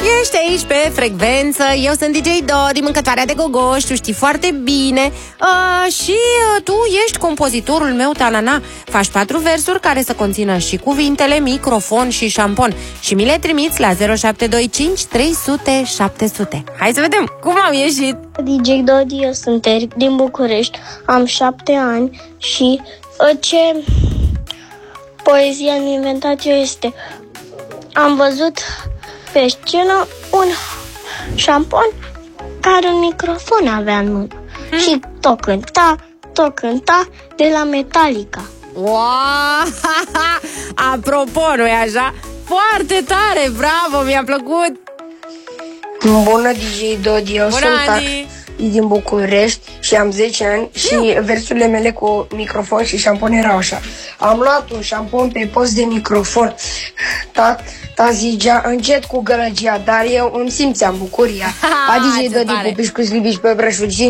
Ești aici pe frecvență. Eu sunt DJ Dodi, mâncătoarea de gogoși. Tu știi foarte bine. Și tu ești compozitorul meu, Tanana. Faci 4 versuri care să conțină și cuvintele microfon și șampon. Și mi le trimiți la 0725 300 700. Hai să vedem cum am ieșit. DJ Dodi, eu sunt Eric din București. Am 7 ani și ce poezie am inventat eu este: am văzut pe scenă un șampon care un microfon avea în mână și tot cânta de la Metallica. Wow! Apropo, nu-i așa? Foarte tare, bravo, mi-a plăcut. Bună, DJ Dodi, eu sunt Adi din București și am 10 ani și versurile mele cu microfon și șampon erau așa. Am luat un șampon pe post de microfon. Ta zicea încet cu gălăgia, dar eu îmi simțeam bucuria. DJ Dodi, pupiși cu slibiși pe brășugii.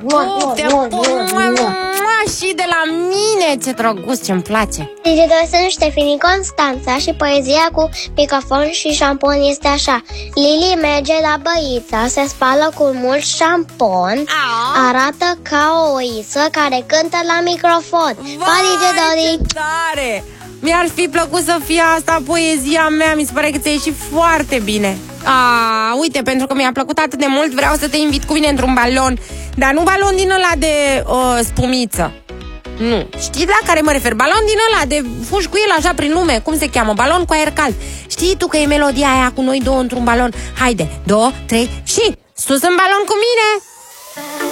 Și de la mine, ce drăguț, ce-mi place. DJ Dodi, sunt Ștefini Constanța și poezia cu microfon și șampon este așa: Lili merge la băița, se spală cu mult șampon, arată ca o oiță care cântă la microfon. Pa, DJ Dodi! Tare! Mi-ar fi plăcut să fie asta poezia mea, mi se pare că ți-a ieșit foarte bine. Uite, pentru că mi-a plăcut atât de mult, vreau să te invit cu mine într-un balon. Dar nu balon din ăla de spumiță. Nu, știi la care mă refer? Balon din ăla de fugi cu el așa prin lume. Cum se cheamă? Balon cu aer cald. Știi tu că e melodia aia cu noi două într-un balon? Haide, 2, 3 și sus în balon cu mine!